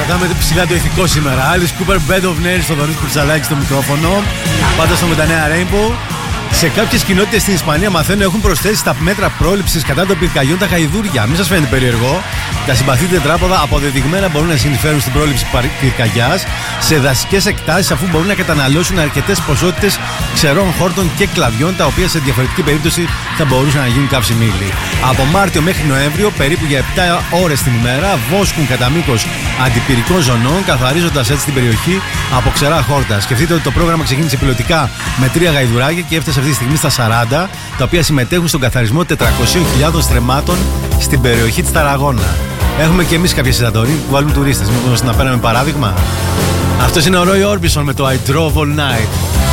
Κρατάμε ψηλά το ηθικό σήμερα. Alice Cooper, Bed of Nails, στο Θοδωρής Κουρτσαλάκη στο μικρόφωνο. Πάντα στο Μετανέα Rainbow. Σε κάποιες κοινότητες στην Ισπανία μαθαίνουν έχουν προσθέσει στα μέτρα πρόληψης κατά των πυρκαγιών τα γαϊδούρια. Μην σας φαίνεται περίεργο. Τα συμπαθή τετράποδα αποδεδειγμένα μπορούν να συνεισφέρουν στην πρόληψη πυρκαγιάς σε δασικές εκτάσεις, αφού μπορούν να καταναλώσουν αρκετές ποσότητες ξερών χόρτων και κλαδιών, τα οποία σε διαφορετική περίπτωση θα μπορούσαν να γίνουν καύσιμη ύλη. Από Μάρτιο μέχρι Νοέμβριο, περίπου για 7 ώρες την ημέρα, βόσκουν κατά μήκος αντιπυρικών ζωνών, καθαρίζοντας έτσι την περιοχή από ξερά χόρτα. Σκεφτείτε ότι το πρόγραμμα ξεκίνησε πιλωτικά με 3 γαϊδουράκια και έφτασε αυτή τη στιγμή στα 40, τα οποία συμμετέχουν στον καθαρισμό 400.000 στρεμμάτων στην περιοχή της Ταραγώνα. Έχουμε και εμείς κάποια Σαντορίνη που βάλουν τουρίστες. Μήπως να παίρνουμε παράδειγμα. Αυτός είναι ο Roy Orbison με το I Drove All Night.